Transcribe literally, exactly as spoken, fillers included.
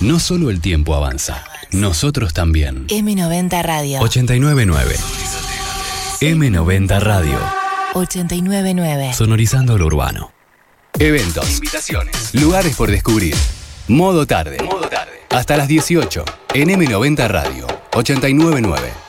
No solo el tiempo avanza, nosotros también. eme noventa Radio. ochenta y nueve punto nueve. eme noventa Radio. ochenta y nueve punto nueve. Sonorizando lo urbano. Eventos, invitaciones, lugares por descubrir. Modo tarde. Modo tarde. Hasta las dieciocho en eme noventa Radio. ochenta y nueve punto nueve.